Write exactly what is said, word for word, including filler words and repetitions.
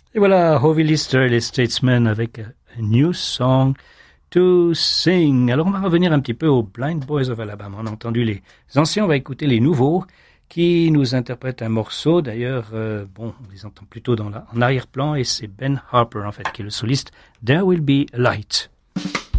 Et voilà, Hovey Lister et les Statesmen avec a New Song to Sing. Alors on va revenir un petit peu aux Blind Boys of Alabama. On a entendu les anciens, on va écouter les nouveaux qui nous interprètent un morceau. D'ailleurs, euh, bon, on les entend plutôt dans la, en arrière-plan et c'est Ben Harper en fait qui est le soliste. There Will Be a Light.